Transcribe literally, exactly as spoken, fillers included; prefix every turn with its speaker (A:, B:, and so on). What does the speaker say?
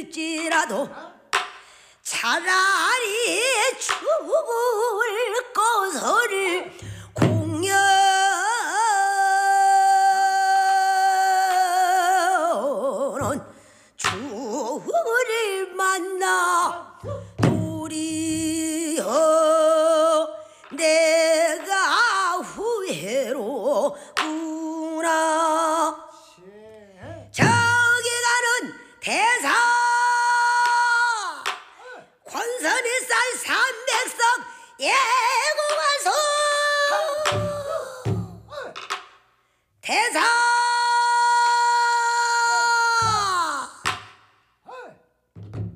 A: 있을지라도 차라리 죽을 것을 공연은 주를 만나 도리어 내